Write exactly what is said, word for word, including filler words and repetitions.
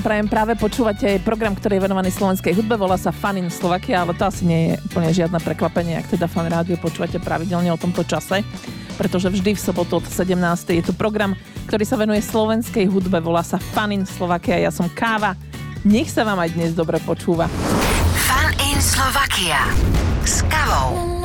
Prajem, práve počúvate program, ktorý je venovaný slovenskej hudbe, volá sa Fun in Slovakia, ale to asi nie je úplne žiadne prekvapenie, ak teda Fan rádio počúvate pravidelne o tomto čase, pretože vždy v sobotu od sedemnástej je tu program, ktorý sa venuje slovenskej hudbe, volá sa Fun in Slovakia. Ja som Káva, nech sa vám aj dnes dobre počúva. Fun in Slovakia s Kavou.